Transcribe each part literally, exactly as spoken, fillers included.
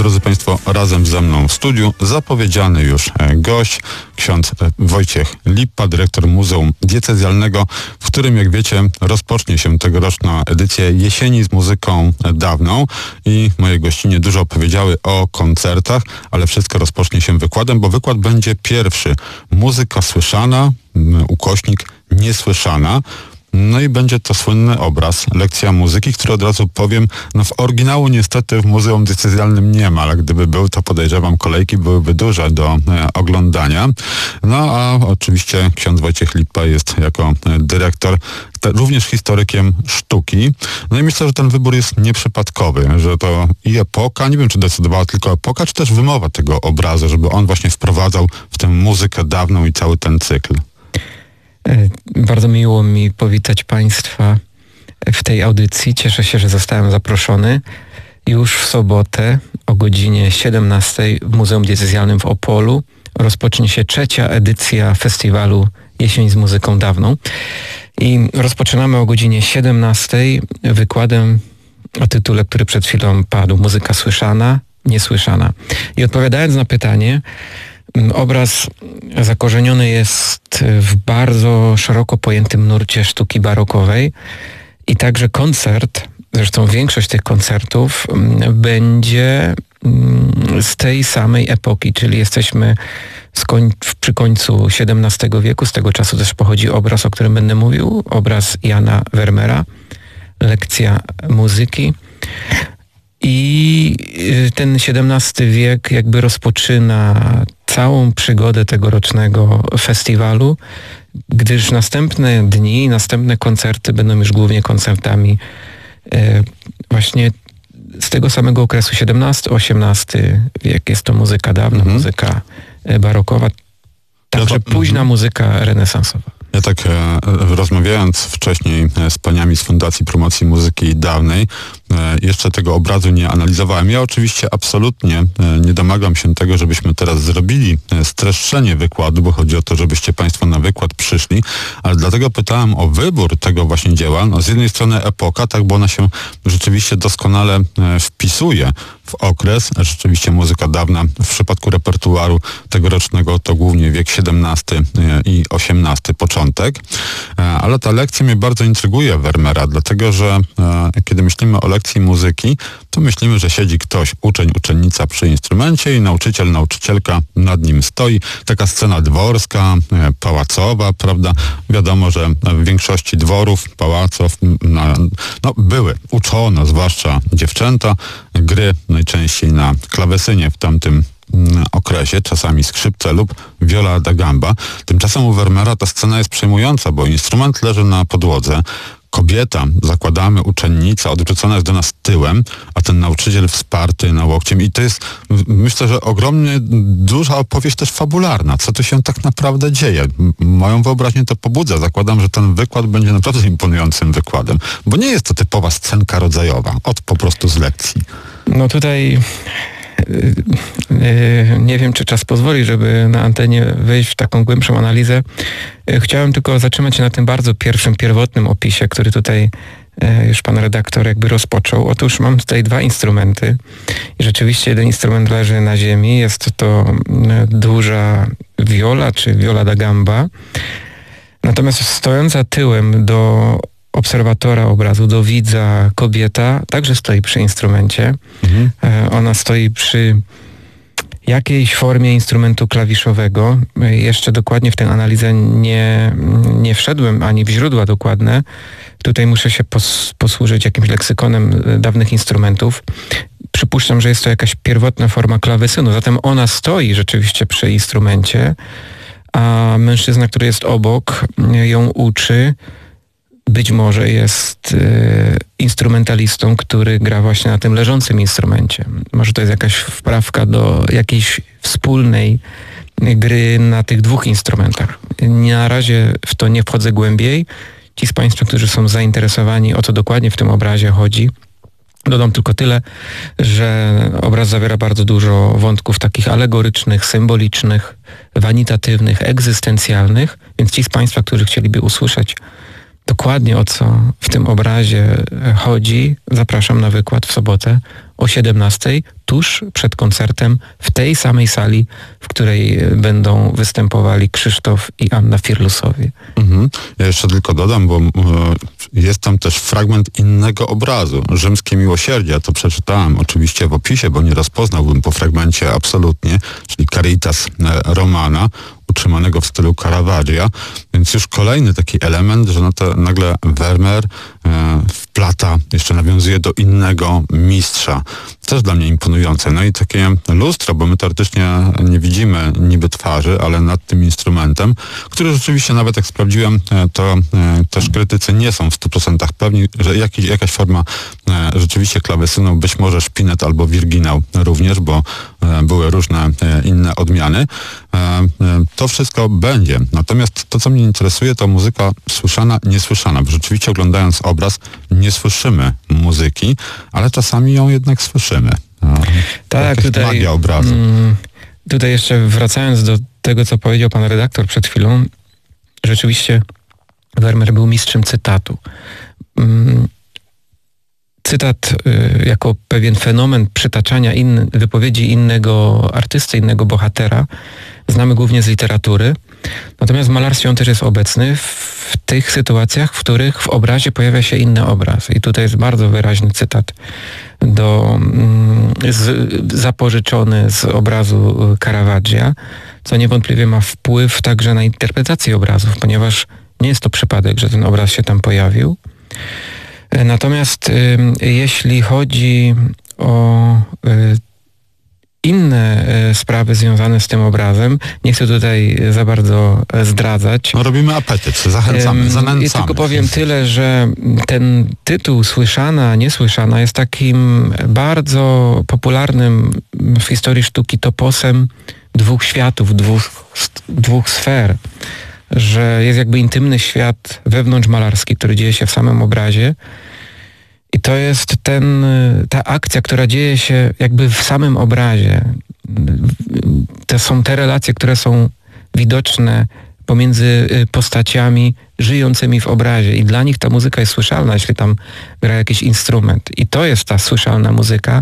drodzy Państwo, razem ze mną w studiu zapowiedziany już gość, ksiądz Wojciech Lippa, dyrektor Muzeum Diecezjalnego, w którym, jak wiecie, rozpocznie się tegoroczna edycja Jesieni z muzyką dawną i moje gościnie dużo opowiedziały o koncertach, ale wszystko rozpocznie się wykładem, bo wykład będzie pierwszy. Muzyka słyszana, ukośnik niesłyszana. No i będzie to słynny obraz, lekcja muzyki, który od razu powiem, no w oryginału niestety w Muzeum Diecezjalnym nie ma, ale gdyby był, to podejrzewam kolejki byłyby duże do e, oglądania. No a oczywiście ksiądz Wojciech Lippa jest jako e, dyrektor te, również historykiem sztuki. No i myślę, że ten wybór jest nieprzypadkowy, że to i epoka, nie wiem czy decydowała tylko epoka, czy też wymowa tego obrazu, żeby on właśnie wprowadzał w tę muzykę dawną i cały ten cykl. Bardzo miło mi powitać Państwa w tej audycji. Cieszę się, że zostałem zaproszony. Już w sobotę o godzinie siedemnastej w Muzeum Diecezjalnym w Opolu rozpocznie się trzecia edycja festiwalu Jesień z muzyką dawną. I rozpoczynamy o godzinie siedemnastej wykładem o tytule, który przed chwilą padł. Muzyka słyszana, niesłyszana. I odpowiadając na pytanie, obraz zakorzeniony jest w bardzo szeroko pojętym nurcie sztuki barokowej i także koncert, zresztą większość tych koncertów będzie z tej samej epoki, czyli jesteśmy koń, przy końcu siedemnastego wieku, z tego czasu też pochodzi obraz, o którym będę mówił, obraz Jana Vermeera, lekcja muzyki. I ten siedemnasty wiek jakby rozpoczyna całą przygodę tegorocznego festiwalu, gdyż następne dni, następne koncerty będą już głównie koncertami e, właśnie z tego samego okresu, siedemnasty osiemnasty wiek. Jest to muzyka dawna, mhm. muzyka barokowa, także ja to, późna mhm. muzyka renesansowa. Ja tak e, rozmawiając wcześniej z paniami z Fundacji Promocji Muzyki Dawnej, e, jeszcze tego obrazu nie analizowałem. Ja oczywiście absolutnie e, nie domagam się tego, żebyśmy teraz zrobili e, streszczenie wykładu, bo chodzi o to, żebyście Państwo na wykład przyszli, ale dlatego pytałem o wybór tego właśnie dzieła. No, z jednej strony epoka, tak, bo ona się rzeczywiście doskonale e, wpisuje w okres. Rzeczywiście muzyka dawna w przypadku repertuaru tegorocznego to głównie wiek siedemnasty i osiemnasty, początek. Ale ta lekcja mnie bardzo intryguje Vermeera, dlatego że e, kiedy myślimy o lekcji muzyki, to myślimy, że siedzi ktoś, uczeń, uczennica przy instrumencie i nauczyciel, nauczycielka nad nim stoi. Taka scena dworska, e, pałacowa, prawda? Wiadomo, że w większości dworów, pałaców na, no, były uczono, zwłaszcza dziewczęta, gry najczęściej na klawesynie w tamtym okresie, czasami skrzypce lub viola da gamba. Tymczasem u Vermeera ta scena jest przejmująca, bo instrument leży na podłodze, kobieta, zakładamy, uczennica, odwrócona jest do nas tyłem, a ten nauczyciel wsparty na łokciem. I to jest, myślę, że ogromnie duża opowieść też fabularna. Co tu się tak naprawdę dzieje? Moją wyobraźnię to pobudza. Zakładam, że ten wykład będzie naprawdę imponującym wykładem, bo nie jest to typowa scenka rodzajowa, od po prostu z lekcji. No tutaj nie wiem, czy czas pozwoli, żeby na antenie wejść w taką głębszą analizę. Chciałem tylko zatrzymać się na tym bardzo pierwszym, pierwotnym opisie, który tutaj już pan redaktor jakby rozpoczął. Otóż mam tutaj dwa instrumenty i rzeczywiście jeden instrument leży na ziemi. Jest to duża viola, czy viola da gamba. Natomiast stojąca tyłem do obserwatora obrazu, do widza kobieta, także stoi przy instrumencie. Mhm. Ona stoi przy jakiejś formie instrumentu klawiszowego. Jeszcze dokładnie w tę analizę nie, nie wszedłem, ani w źródła dokładne. Tutaj muszę się pos, posłużyć jakimś leksykonem dawnych instrumentów. Przypuszczam, że jest to jakaś pierwotna forma klawesynu, zatem ona stoi rzeczywiście przy instrumencie, a mężczyzna, który jest obok, ją uczy. Być może jest y, instrumentalistą, który gra właśnie na tym leżącym instrumencie. Może to jest jakaś wprawka do jakiejś wspólnej gry na tych dwóch instrumentach. Na razie w to nie wchodzę głębiej. Ci z Państwa, którzy są zainteresowani, o co dokładnie w tym obrazie chodzi, dodam tylko tyle, że obraz zawiera bardzo dużo wątków takich alegorycznych, symbolicznych, wanitatywnych, egzystencjalnych, więc ci z Państwa, którzy chcieliby usłyszeć dokładnie o co w tym obrazie chodzi, zapraszam na wykład w sobotę o siedemnastej, tuż przed koncertem w tej samej sali, w której będą występowali Krzysztof i Anna Firlusowie. Mhm. Ja jeszcze tylko dodam, bo e, jest tam też fragment innego obrazu. Rzymskie miłosierdzie, ja to przeczytałem oczywiście w opisie, bo nie rozpoznałbym po fragmencie absolutnie, czyli Caritas Romana, utrzymanego w stylu Caravaggia, więc już kolejny taki element, że no to nagle Vermeer e, wplata, jeszcze nawiązuje do innego mistrza. Też dla mnie imponujące. No i takie lustro, bo my teoretycznie nie widzimy niby twarzy, ale nad tym instrumentem, który rzeczywiście nawet jak sprawdziłem, to e, też krytycy nie są w stu procentach pewni, że jakiś, jakaś forma e, rzeczywiście klawesynu, być może szpinet albo wirginał również, bo e, były różne e, inne odmiany. E, e, to wszystko będzie. Natomiast to, co mnie interesuje, to muzyka słyszana, niesłyszana, bo rzeczywiście oglądając obraz nie słyszymy muzyki, ale czasami ją jednak słyszymy. No, tak, tutaj, magia obrazu. Mm, tutaj jeszcze wracając do tego, co powiedział pan redaktor przed chwilą, rzeczywiście Vermeer był mistrzem cytatu. Mm, cytat y, jako pewien fenomen przytaczania in, wypowiedzi innego artysty, innego bohatera znamy głównie z literatury. Natomiast w malarstwie on też jest obecny w tych sytuacjach, w których w obrazie pojawia się inny obraz. I tutaj jest bardzo wyraźny cytat do, z, zapożyczony z obrazu Caravaggia, co niewątpliwie ma wpływ także na interpretację obrazów, ponieważ nie jest to przypadek, że ten obraz się tam pojawił. Natomiast y, jeśli chodzi o y, inne y, sprawy związane z tym obrazem, nie chcę tutaj za bardzo zdradzać. No robimy apetyt, zachęcamy, um, zanęcamy. I tylko powiem tyle, że ten tytuł Słyszana, Niesłyszana jest takim bardzo popularnym w historii sztuki toposem dwóch światów, dwóch, dwóch sfer. Że jest jakby intymny świat wewnątrzmalarski, który dzieje się w samym obrazie i to jest ten, ta akcja, która dzieje się jakby w samym obrazie. To są te relacje, które są widoczne pomiędzy postaciami żyjącymi w obrazie i dla nich ta muzyka jest słyszalna, jeśli tam gra jakiś instrument. I to jest ta słyszalna muzyka,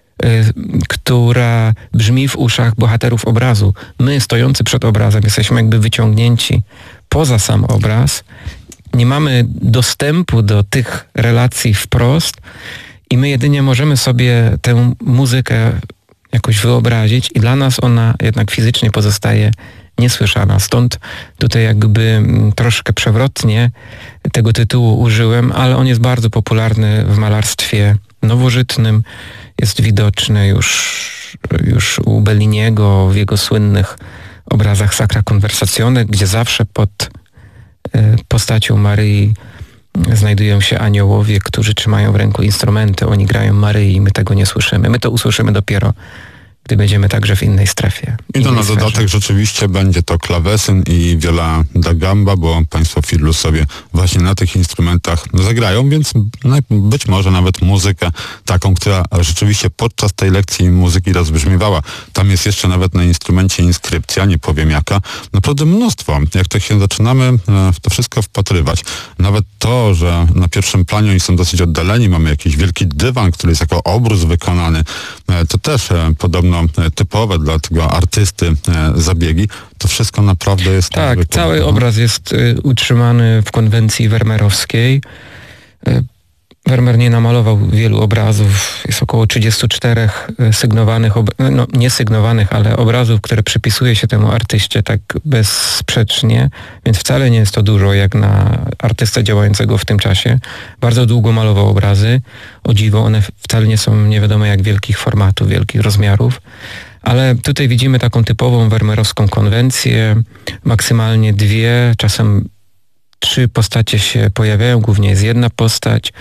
która brzmi w uszach bohaterów obrazu. My, stojący przed obrazem, jesteśmy jakby wyciągnięci poza sam obraz. Nie mamy dostępu do tych relacji wprost i my jedynie możemy sobie tę muzykę jakoś wyobrazić i dla nas ona jednak fizycznie pozostaje niesłyszana. Stąd tutaj jakby troszkę przewrotnie tego tytułu użyłem, ale on jest bardzo popularny w malarstwie nowożytnym. Jest widoczny już, już u Belliniego w jego słynnych obrazach Sacra Conversazione, gdzie zawsze pod y, postacią Maryi znajdują się aniołowie, którzy trzymają w ręku instrumenty. Oni grają Maryi i my tego nie słyszymy. My to usłyszymy dopiero, gdy będziemy także w innej strefie. I to na dodatek rzeczywiście będzie to klawesyn i viola da gamba, bo państwo Firlus sobie właśnie na tych instrumentach zagrają, więc być może nawet muzykę taką, która rzeczywiście podczas tej lekcji muzyki rozbrzmiewała. Tam jest jeszcze nawet na instrumencie inskrypcja, nie powiem jaka. Naprawdę mnóstwo. Jak tak się zaczynamy w to wszystko wpatrywać, nawet to, że na pierwszym planie oni są dosyć oddaleni, mamy jakiś wielki dywan, który jest jako obrus wykonany, to też podobno typowe dla tego artysty zabiegi, to wszystko naprawdę jest... Tak, cały no. obraz jest y, utrzymany w konwencji wermeerowskiej. Y, Vermeer nie namalował wielu obrazów, jest około trzydziestu czterech sygnowanych, ob- no nie sygnowanych, ale obrazów, które przypisuje się temu artyście tak bezsprzecznie, więc wcale nie jest to dużo jak na artystę działającego w tym czasie. Bardzo długo malował obrazy, o dziwo, one wcale nie są nie wiadomo jak wielkich formatów, wielkich rozmiarów, ale tutaj widzimy taką typową wermeerowską konwencję, maksymalnie dwie, czasem trzy postacie się pojawiają, głównie jest jedna postać.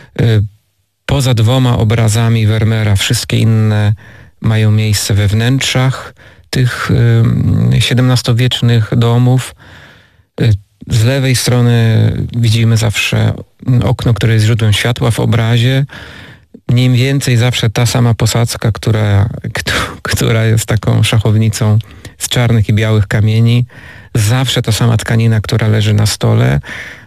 Poza dwoma obrazami Vermeera wszystkie inne mają miejsce we wnętrzach tych siedemnastowiecznych domów. Z lewej strony widzimy zawsze okno, które jest źródłem światła w obrazie. Mniej więcej zawsze ta sama posadzka, która, która jest taką szachownicą z czarnych i białych kamieni. Zawsze ta sama tkanina, która leży na stole.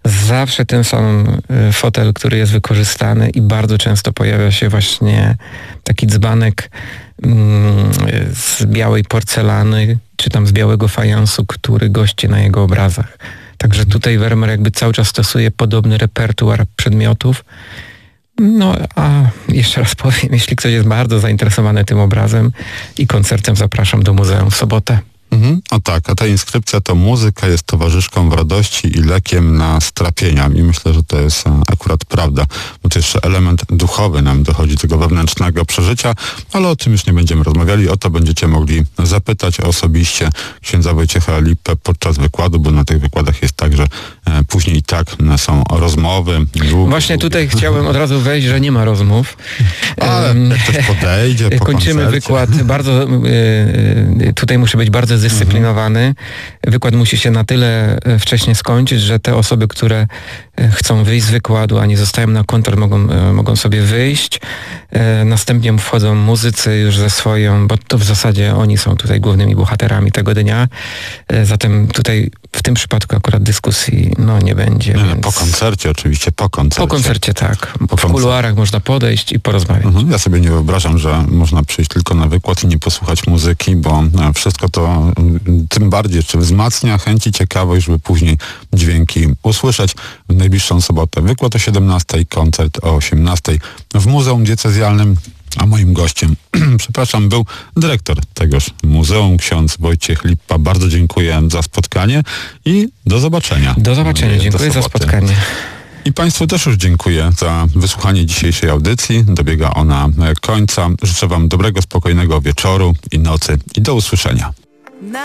zawsze ten sam y, fotel, który jest wykorzystany i bardzo często pojawia się właśnie taki dzbanek mm, z białej porcelany, czy tam z białego fajansu, który gości na jego obrazach. Także tutaj Vermeer jakby cały czas stosuje podobny repertuar przedmiotów. No a jeszcze raz powiem, jeśli ktoś jest bardzo zainteresowany tym obrazem i koncertem, zapraszam do muzeum w sobotę. Mhm. O tak, a ta inskrypcja to muzyka jest towarzyszką w radości i lekiem na strapienia. I myślę, że to jest akurat prawda, bo to jeszcze element duchowy nam dochodzi tego wewnętrznego przeżycia, ale o tym już nie będziemy rozmawiali. O to będziecie mogli zapytać osobiście księdza Wojciecha Lippę podczas wykładu, bo na tych wykładach jest tak, że e, później i tak są rozmowy. Długo, Właśnie długo. tutaj chciałem od razu wejść, że nie ma rozmów. Ale jak ktoś podejdzie po Kończymy koncercie. wykład. Bardzo, y, tutaj muszę być bardzo zdyscyplinowany. Wykład musi się na tyle wcześnie skończyć, że te osoby, które chcą wyjść z wykładu, a nie zostają na koncert, mogą, mogą sobie wyjść. Następnie wchodzą muzycy już ze swoją, bo to w zasadzie oni są tutaj głównymi bohaterami tego dnia. Zatem tutaj w tym przypadku akurat dyskusji no nie będzie. Nie, więc... Po koncercie oczywiście, po koncercie. Po koncercie tak. Po w kuluarach można podejść i porozmawiać. Mhm. Ja sobie nie wyobrażam, że można przyjść tylko na wykład i nie posłuchać muzyki, bo wszystko to tym bardziej czy wzmacnia chęci, ciekawość, żeby później dźwięki usłyszeć. W najbliższą sobotę wykład o siedemnastej, koncert o osiemnastej w Muzeum Diecezjalnym. A moim gościem, przepraszam, był dyrektor tegoż muzeum, ksiądz Wojciech Lippa. Bardzo dziękuję za spotkanie i do zobaczenia. Do zobaczenia, dziękuję za spotkanie. I Państwu też już dziękuję za wysłuchanie dzisiejszej audycji. Dobiega ona końca. Życzę Wam dobrego, spokojnego wieczoru i nocy i do usłyszenia.